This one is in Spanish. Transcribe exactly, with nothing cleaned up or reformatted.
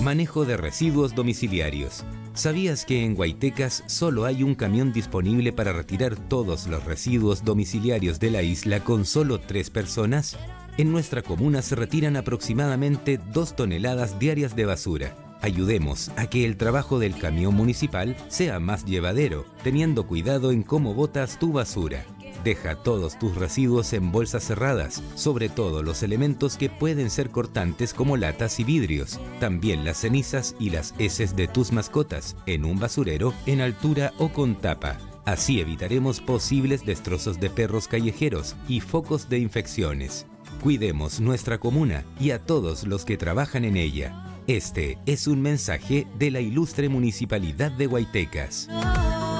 Manejo de residuos domiciliarios. ¿Sabías que en Guaytecas solo hay un camión disponible para retirar todos los residuos domiciliarios de la isla con solo tres personas? En nuestra comuna se retiran aproximadamente dos toneladas diarias de basura. Ayudemos a que el trabajo del camión municipal sea más llevadero, teniendo cuidado en cómo botas tu basura. Deja todos tus residuos en bolsas cerradas, sobre todo los elementos que pueden ser cortantes como latas y vidrios. También las cenizas y las heces de tus mascotas, en un basurero en altura o con tapa. Así evitaremos posibles destrozos de perros callejeros y focos de infecciones. Cuidemos nuestra comuna y a todos los que trabajan en ella. Este es un mensaje de la ilustre Municipalidad de Guaytecas.